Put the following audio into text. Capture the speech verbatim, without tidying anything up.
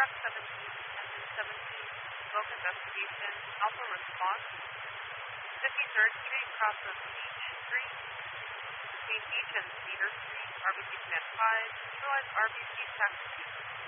Track seventeen, Engine seventeen, Smoke Investigation, Alpha Response, fifty-third Street, cross of Beach Street, between Beach and Cedar Street, R B C Command five, utilize R B C Taxi